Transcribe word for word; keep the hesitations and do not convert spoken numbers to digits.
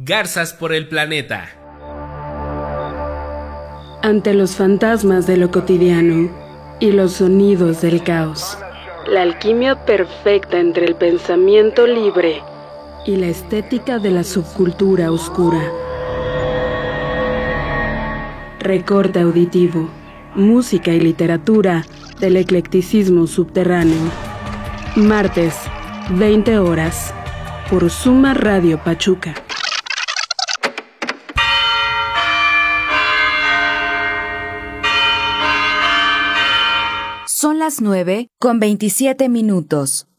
Garzas por el planeta. Ante los fantasmas de lo cotidiano y los sonidos del caos, la alquimia perfecta entre el pensamiento libre y la estética de la subcultura oscura. Recorte auditivo, música y literatura del eclecticismo subterráneo. Martes, veinte horas, por Suma Radio Pachuca. Son las nueve con veintisiete minutos.